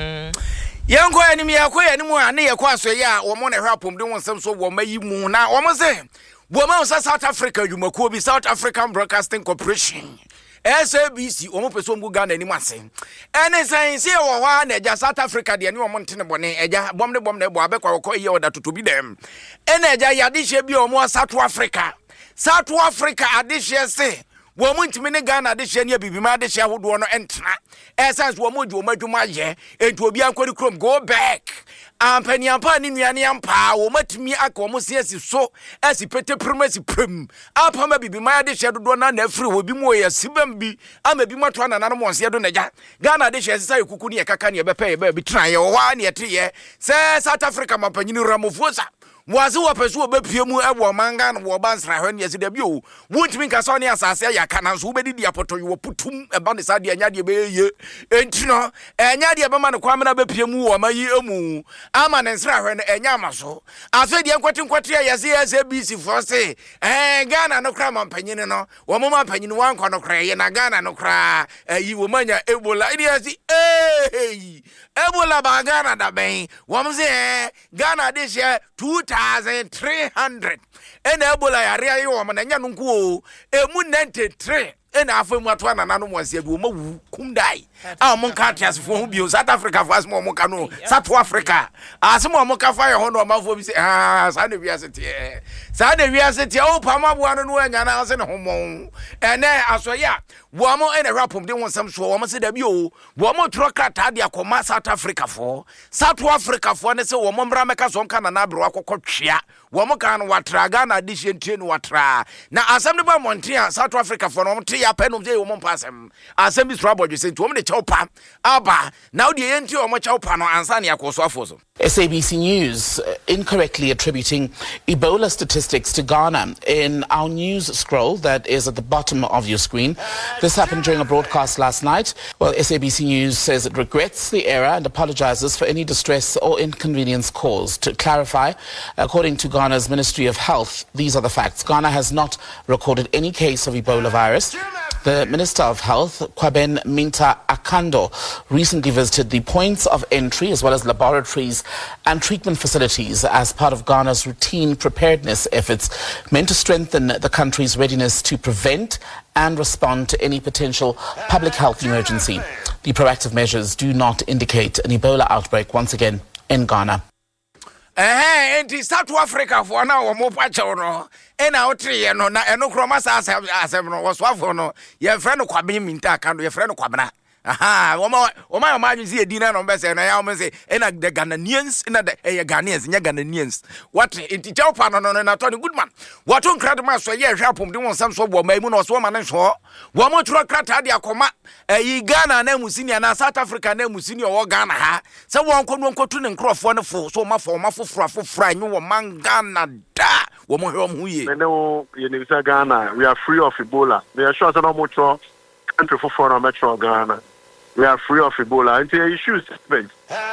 yenko anim yakọ anim a ne yakọ aso ye a omo na hwapom de wonsem so wo mayi mu na omo se wo ma South Africa yumakuo bi South African Broadcasting Corporation SABC omo peso mgu Ghana ni mase ene science e wo wa na eja South Africa de ne omo ntene bone eja bom ne bo abekwa ko ye oda totobi dem ene eja yadehye bi omo South Africa adehye se wo mo ntimi ne Ghana adehye ne bibima adehye ahodo no entena essence wo mo dwo madwuma ye enti obi ankori krom go back ampani ampa ni nuane ampa wo matimi aka wo siasi so asi pete promesi prem apa ma bibima adehye dodo na na afiri wo bi mo ye sibam bi ama bi mato na no monse do naja Ghana adehye sisa ekuku ne kaka ne bepa ye ba bi tran ye wo wa ne yete ye se South Africa mapanyini Ramaphosa wazi wapesu obepie mu ebo manga no wo bansra hwe ne yesi da bi o wontimi nka ne asase ya kana so obedidi apoto yo putum eba ne sade anya de be ye entino enya de be ma ne kwamena bepie mu wo mayi emu ama ne nsra hwe no enya maso aso de nkwati yesi SABC for say Ghana no kra mampanyini no wo mo mampanyini wanko no kra ye na Ghana no kra yi wo manya Ebola idi yesi Ebola ba Ghana da ben wo mo say Ghana de share 2,300 ena Ebola yare ayi wo ma na nya nko emu 93 ena afamu atwa na nanu mwanse bi wo mawu kumdai a mo nka tiasefo hu bio South Africa fo asmo mo ka no South Africa asmo mo ka fa ye ho no mafo bi se sa de wiasete o pamabo anu no anya na ase ne homo ene asoya wo mo ena rapom de wonsam so wo mo se da bi o wo mo tro krata de akoma South Africa fo ne se wo mo mbra meka so nka na na bro akokotwea wo mo kan watra Ghana addition tie no watra na asem de ba Montreal South Africa for no tie apenum je wo mo pasem asem bi sura bodwe se nti wo mo de chawpa aba na wo de yenti wo mo chawpa no ansa ne akoso afoso. SABC News incorrectly attributing Ebola statistics to Ghana in our news scroll that is at the bottom of your screen. This happened during a broadcast last night. Well, SABC News says it regrets the error and apologizes for any distress or inconvenience caused. To clarify, according to Ghana's Ministry of Health, these are the facts. Ghana has not recorded any case of Ebola virus. The Minister of Health, Kwaben Minta Akando, recently visited the points of entry as well as laboratories and treatment facilities as part of Ghana's routine preparedness efforts meant to strengthen the country's readiness to prevent and respond to any potential public health emergency. The proactive measures do not indicate an Ebola outbreak once again in Ghana. Enti South Africa for na wo mo pacho no ena otriye no na eno kroma sa asem no wo swafo no ye frɛ no Kwaben Minta Akando ye frɛ no Kwabena. Aha, woma you see a dinner on best and I almost say ena the Ghanaians ena the Ghanaians nya Ghanaians what enti chawpa no na Tony Goodman what on kradma so ye hwapom de won sam so bo maimu no so ma ne so wo mo tro krata de akoma yi Ghana na musini na South Africa na musini wo Ghana ha se won kono nkotu ne nkrofo ne fo so ma fofra anyu wo man Ghana da wo mo hwe mo ye no ye ni Ghana we are free of Ebola they are sure say no mo tro country for Metro Ghana. We are free of Ebola. And the issues